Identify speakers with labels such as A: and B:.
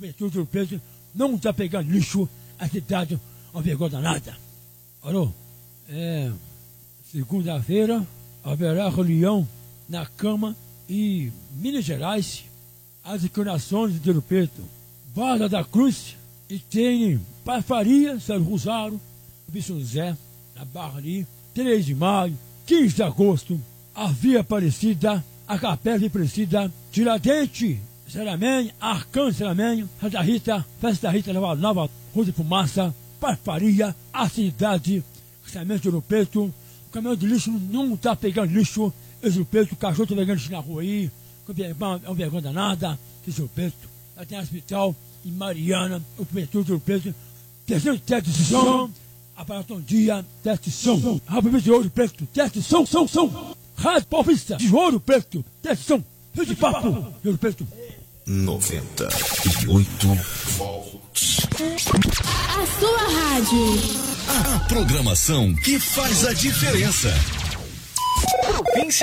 A: Prefeitura de Ouro Preto não está pegando lixo, a cidade é uma vergonha danada. Alô? Segunda-feira haverá reunião na Câmara e Minas Gerais, as inclinações de Ouro Preto, Barra da Cruz, e tem Faria, São Rosário, São José, na Barra ali, 3 de maio, 15 de agosto, a Via Aparecida, a Capela de Aparecida, Tiradentes, Seramenho, Arcanjo Seramenho, Santa Rita, Festa da Rita, Nova Rua de Fumaça, Faria, a cidade, Cruzamento de Ouro Preto, o caminhão de lixo não está pegando lixo, Ouro Preto, o cachorro está pegando lixo na rua aí, é uma vergonha danada, Ouro Preto, já tem hospital em Mariana, o Prefeitura de Ouro Preto, terceiro teste de som, aparato um dia, teste de som, Rádio de Ouro Preto, teste de som, Rádio Paulista de Ouro Preto, teste de som, Rio de Papo, Ouro Preto.
B: 98 volts.
C: A sua rádio.
B: A programação que faz a diferença. Província